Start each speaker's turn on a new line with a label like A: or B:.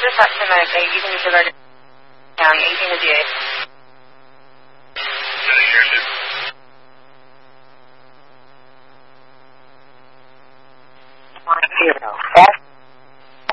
A: reception, okay? You can disregard it. 18 to 8. Zero.